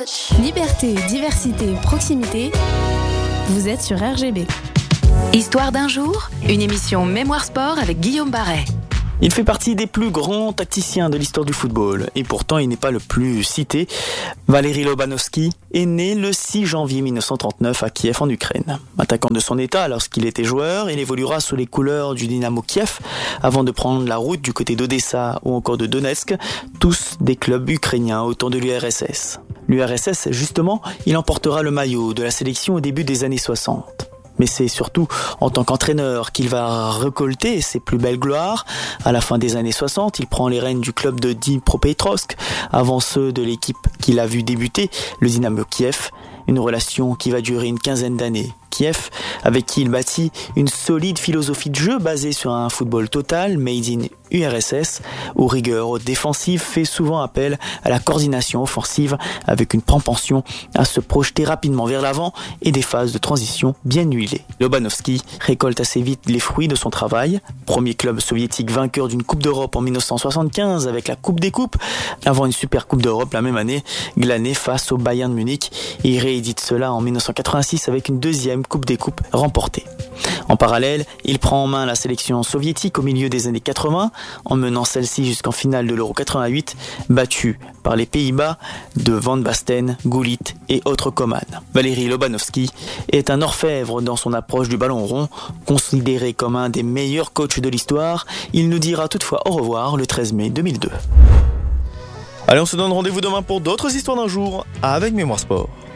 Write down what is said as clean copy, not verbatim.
Liberté, diversité, proximité. Vous êtes sur RGB. Histoire d'un jour, une émission Mémoire Sport avec Guillaume Barret. Il fait partie des plus grands tacticiens de l'histoire du football et pourtant il n'est pas le plus cité. Valéry Lobanovský est né le 6 janvier 1939 à Kiev en Ukraine. Attaquant de son état lorsqu'il était joueur, il évoluera sous les couleurs du Dynamo Kiev avant de prendre la route du côté d'Odessa ou encore de Donetsk, tous des clubs ukrainiens au temps de l'URSS. L'URSS, justement, il emportera le maillot de la sélection au début des années 60. Mais c'est surtout en tant qu'entraîneur qu'il va récolter ses plus belles gloires. À la fin des années 60, il prend les rênes du club de Dnipropetrovsk, avant ceux de l'équipe qu'il a vu débuter, le Dynamo Kiev. Une relation qui va durer une quinzaine d'années. Kiev, avec qui il bâtit une solide philosophie de jeu basée sur un football total, made in URSS, où rigueur défensive fait souvent appel à la coordination offensive avec une propension à se projeter rapidement vers l'avant et des phases de transition bien huilées. Lobanovský récolte assez vite les fruits de son travail. Premier club soviétique vainqueur d'une Coupe d'Europe en 1975 avec la Coupe des Coupes, avant une Super Coupe d'Europe la même année, glanée face au Bayern de Munich, et il réédite cela en 1986 avec une deuxième Coupe des Coupes remportée. En parallèle, il prend en main la sélection soviétique au milieu des années 80, en menant celle-ci jusqu'en finale de l'Euro 88, battue par les Pays-Bas de Van Basten, Gullit et autres Coman. Valéry Lobanovský est un orfèvre dans son approche du ballon rond, considéré comme un des meilleurs coachs de l'histoire. Il nous dira toutefois au revoir le 13 mai 2002. Allez, on se donne rendez-vous demain pour d'autres histoires d'un jour avec Mémoire Sport.